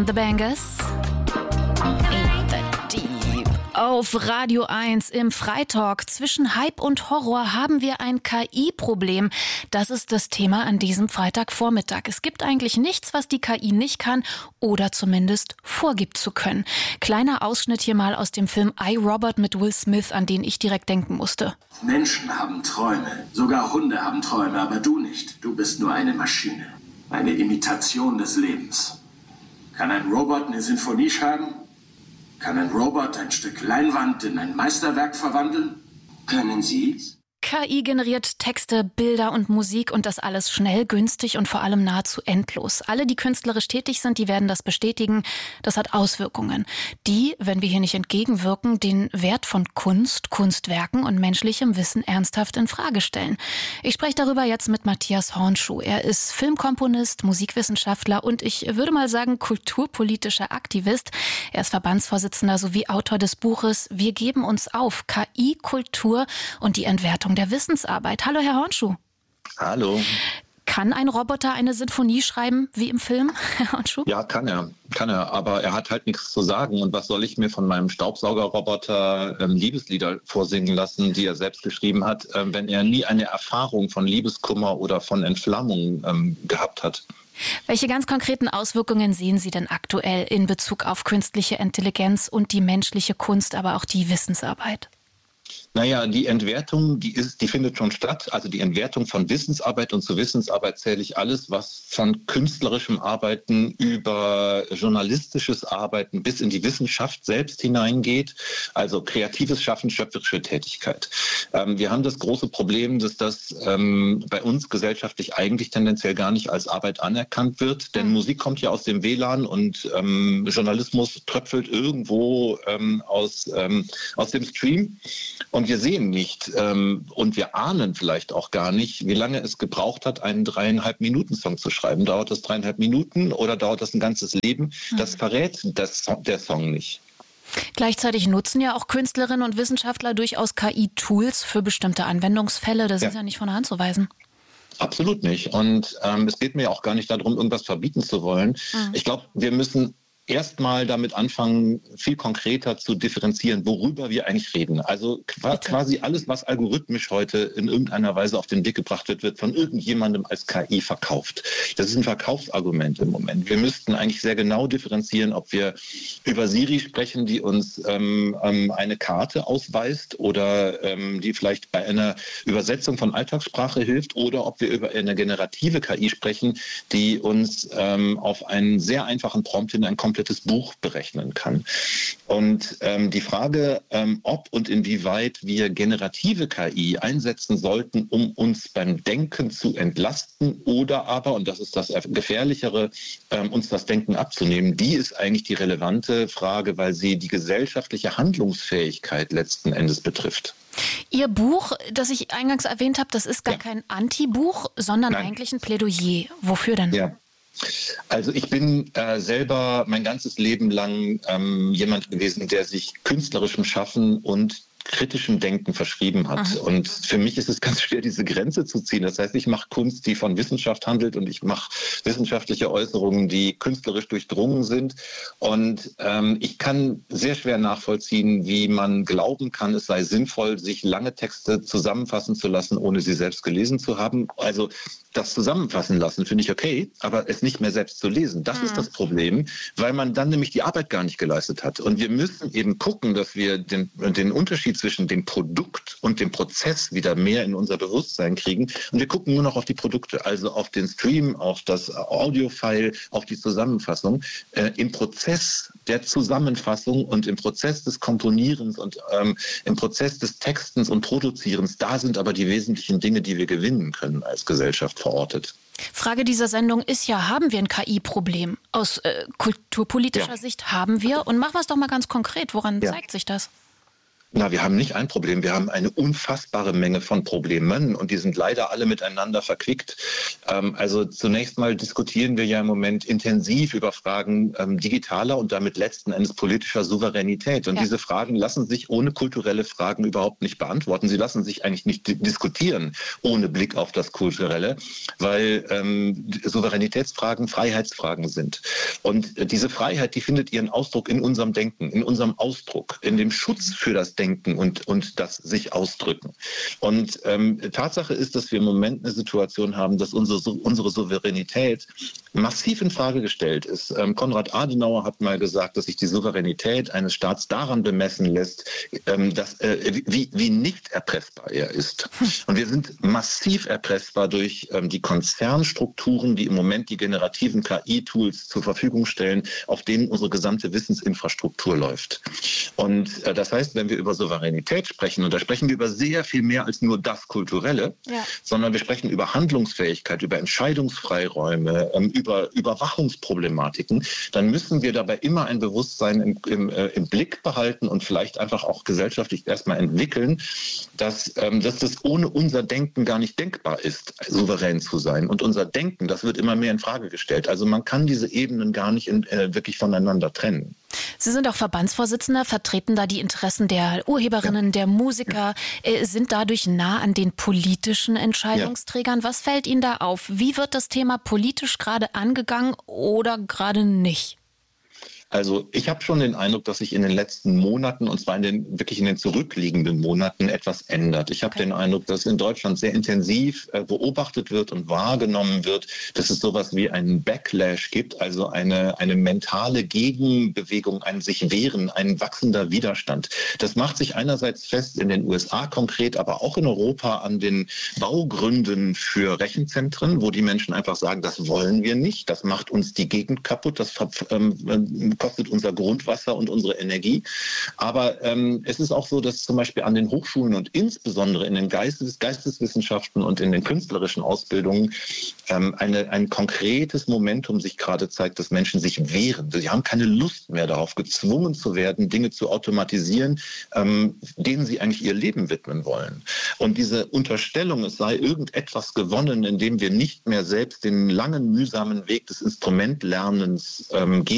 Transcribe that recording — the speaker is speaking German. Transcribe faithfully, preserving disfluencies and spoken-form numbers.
and the Bangers. Ain't that deep. Auf Radio eins im Freitalk zwischen Hype und Horror haben wir ein K I-Problem. Das ist das Thema an diesem Freitagvormittag. Es gibt eigentlich nichts, was die K I nicht kann oder zumindest vorgibt zu können. Kleiner Ausschnitt hier mal aus dem Film I, Robot mit Will Smith, an den ich direkt denken musste. Menschen haben Träume, sogar Hunde haben Träume, aber du nicht. Du bist nur eine Maschine, eine Imitation des Lebens. Kann ein Robot eine Sinfonie schreiben? Kann ein Robot ein Stück Leinwand in ein Meisterwerk verwandeln? Können Sie's? K I generiert Texte, Bilder und Musik und das alles schnell, günstig und vor allem nahezu endlos. Alle, die künstlerisch tätig sind, die werden das bestätigen. Das hat Auswirkungen, die, wenn wir hier nicht entgegenwirken, den Wert von Kunst, Kunstwerken und menschlichem Wissen ernsthaft in Frage stellen. Ich spreche darüber jetzt mit Matthias Hornschuh. Er ist Filmkomponist, Musikwissenschaftler und ich würde mal sagen kulturpolitischer Aktivist. Er ist Verbandsvorsitzender sowie Autor des Buches Wir geben uns auf, K I, Kultur und die Entwertung der Wissensarbeit. Hallo, Herr Hornschuh. Hallo. Kann ein Roboter eine Sinfonie schreiben, wie im Film, Herr Hornschuh? Ja, kann er. Kann er, aber er hat halt nichts zu sagen. Und was soll ich mir von meinem Staubsaugerroboter ähm, Liebeslieder vorsingen lassen, die er selbst geschrieben hat, ähm, wenn er nie eine Erfahrung von Liebeskummer oder von Entflammung ähm, gehabt hat? Welche ganz konkreten Auswirkungen sehen Sie denn aktuell in Bezug auf künstliche Intelligenz und die menschliche Kunst, aber auch die Wissensarbeit? Naja, die Entwertung, die ist, die findet schon statt. Also die Entwertung von Wissensarbeit, und zu Wissensarbeit zähle ich alles, was von künstlerischem Arbeiten über journalistisches Arbeiten bis in die Wissenschaft selbst hineingeht. Also kreatives Schaffen, schöpferische Tätigkeit. Ähm, wir haben das große Problem, dass das ähm, bei uns gesellschaftlich eigentlich tendenziell gar nicht als Arbeit anerkannt wird. Denn Musik kommt ja aus dem W L A N und ähm, Journalismus tröpfelt irgendwo ähm, aus, ähm, aus dem Stream. Und wir sehen nicht ähm, und wir ahnen vielleicht auch gar nicht, wie lange es gebraucht hat, einen dreieinhalb Minuten Song zu schreiben. Dauert das dreieinhalb Minuten oder dauert das ein ganzes Leben? Das verrät das, der Song nicht. Gleichzeitig nutzen ja auch Künstlerinnen und Wissenschaftler durchaus K I-Tools für bestimmte Anwendungsfälle. Das ja. ist ja nicht von der Hand zu weisen. Absolut nicht. Und ähm, es geht mir auch gar nicht darum, irgendwas verbieten zu wollen. Mhm. Ich glaube, wir müssen erstmal damit anfangen, viel konkreter zu differenzieren, worüber wir eigentlich reden. Also quasi alles, was algorithmisch heute in irgendeiner Weise auf den Weg gebracht wird, wird von irgendjemandem als K I verkauft. Das ist ein Verkaufsargument im Moment. Wir müssten eigentlich sehr genau differenzieren, ob wir über Siri sprechen, die uns ähm, eine Karte ausweist oder ähm, die vielleicht bei einer Übersetzung von Alltagssprache hilft, oder ob wir über eine generative K I sprechen, die uns ähm, auf einen sehr einfachen Prompt in ein komplettes Buch berechnen kann. Und ähm, die Frage, ähm, ob und inwieweit wir generative K I einsetzen sollten, um uns beim Denken zu entlasten oder aber, und das ist das Gefährlichere, ähm, uns das Denken abzunehmen, die ist eigentlich die relevante Frage, weil sie die gesellschaftliche Handlungsfähigkeit letzten Endes betrifft. Ihr Buch, das ich eingangs erwähnt habe, das ist gar ja. kein Anti-Buch, sondern Nein. eigentlich ein Plädoyer. Wofür denn? Ja. Also ich bin äh, selber mein ganzes Leben lang ähm, jemand gewesen, der sich künstlerischem Schaffen und kritischem Denken verschrieben hat. Aha. Und für mich ist es ganz schwer, diese Grenze zu ziehen. Das heißt, ich mache Kunst, die von Wissenschaft handelt, und ich mache wissenschaftliche Äußerungen, die künstlerisch durchdrungen sind. Und ähm, ich kann sehr schwer nachvollziehen, wie man glauben kann, es sei sinnvoll, sich lange Texte zusammenfassen zu lassen, ohne sie selbst gelesen zu haben. Also das zusammenfassen lassen finde ich okay, aber es nicht mehr selbst zu lesen, das mhm. ist das Problem, weil man dann nämlich die Arbeit gar nicht geleistet hat. Und wir müssen eben gucken, dass wir den, den Unterschied zwischen dem Produkt und dem Prozess wieder mehr in unser Bewusstsein kriegen. Und wir gucken nur noch auf die Produkte, also auf den Stream, auf das Audiofile, auf die Zusammenfassung. Äh, im Prozess der Zusammenfassung und im Prozess des Komponierens und ähm, im Prozess des Textens und Produzierens, da sind aber die wesentlichen Dinge, die wir gewinnen können als Gesellschaft verortet. Frage dieser Sendung ist ja, haben wir ein K I-Problem? Aus äh, kulturpolitischer ja. Sicht haben wir. Und machen wir es doch mal ganz konkret. Woran ja. zeigt sich das? Na, wir haben nicht ein Problem, wir haben eine unfassbare Menge von Problemen und die sind leider alle miteinander verquickt. Ähm, also zunächst mal diskutieren wir ja im Moment intensiv über Fragen ähm, digitaler und damit letzten Endes politischer Souveränität. Und ja. diese Fragen lassen sich ohne kulturelle Fragen überhaupt nicht beantworten. Sie lassen sich eigentlich nicht di- diskutieren ohne Blick auf das Kulturelle, weil ähm, Souveränitätsfragen Freiheitsfragen sind. Und äh, diese Freiheit, die findet ihren Ausdruck in unserem Denken, in unserem Ausdruck, in dem Schutz für das Denken und, und das sich ausdrücken. Und ähm, Tatsache ist, dass wir im Moment eine Situation haben, dass unsere, unsere Souveränität massiv in Frage gestellt ist. Ähm, Konrad Adenauer hat mal gesagt, dass sich die Souveränität eines Staats daran bemessen lässt, ähm, dass, äh, wie, wie nicht erpressbar er ist. Und wir sind massiv erpressbar durch ähm, die Konzernstrukturen, die im Moment die generativen K I-Tools zur Verfügung stellen, auf denen unsere gesamte Wissensinfrastruktur läuft. Und äh, das heißt, wenn wir über Souveränität sprechen, und da sprechen wir über sehr viel mehr als nur das Kulturelle, ja. sondern wir sprechen über Handlungsfähigkeit, über Entscheidungsfreiräume, ähm, über Überwachungsproblematiken, dann müssen wir dabei immer ein Bewusstsein im, im, äh, im Blick behalten und vielleicht einfach auch gesellschaftlich erstmal entwickeln, dass, ähm, dass das ohne unser Denken gar nicht denkbar ist, souverän zu sein. Und unser Denken, das wird immer mehr in Frage gestellt. Also man kann diese Ebenen gar nicht in, äh, wirklich voneinander trennen. Sie sind auch Verbandsvorsitzender, vertreten da die Interessen der Urheberinnen, ja. der Musiker, äh, sind dadurch nah an den politischen Entscheidungsträgern. Ja. Was fällt Ihnen da auf? Wie wird das Thema politisch gerade angegangen oder gerade nicht? Also ich habe schon den Eindruck, dass sich in den letzten Monaten, und zwar in den wirklich in den zurückliegenden Monaten, etwas ändert. Ich habe okay. den Eindruck, dass in Deutschland sehr intensiv äh, beobachtet wird und wahrgenommen wird, dass es sowas wie einen Backlash gibt, also eine, eine mentale Gegenbewegung, ein sich wehren, ein wachsender Widerstand. Das macht sich einerseits fest in den U S A konkret, aber auch in Europa an den Baugründen für Rechenzentren, wo die Menschen einfach sagen, das wollen wir nicht, das macht uns die Gegend kaputt, das ähm, kostet unser Grundwasser und unsere Energie. Aber ähm, es ist auch so, dass zum Beispiel an den Hochschulen und insbesondere in den Geistes, Geisteswissenschaften und in den künstlerischen Ausbildungen ähm, eine, ein konkretes Momentum sich gerade zeigt, dass Menschen sich wehren. Sie haben keine Lust mehr darauf, gezwungen zu werden, Dinge zu automatisieren, ähm, denen sie eigentlich ihr Leben widmen wollen. Und diese Unterstellung, es sei irgendetwas gewonnen, indem wir nicht mehr selbst den langen, mühsamen Weg des Instrumentlernens ähm, gehen,